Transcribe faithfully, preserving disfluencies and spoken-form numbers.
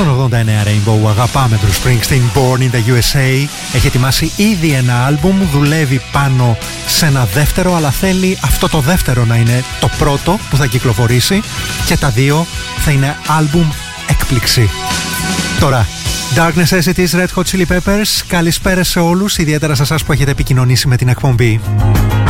στον ογδόντα εννέα Rainbow αγαπάμε Bruce Springsteen. Born in the γιου ες έι. Έχει ετοιμάσει ήδη ένα άλμπουμ, δουλεύει πάνω σε ένα δεύτερο, αλλά θέλει αυτό το δεύτερο να είναι το πρώτο που θα κυκλοφορήσει και τα δύο θα είναι άλμπουμ έκπληξη. Τώρα, Darkness As It Is, Red Hot Chili Peppers. Καλησπέρα σε όλους, ιδιαίτερα σε εσάς που έχετε επικοινωνήσει με την εκπομπή.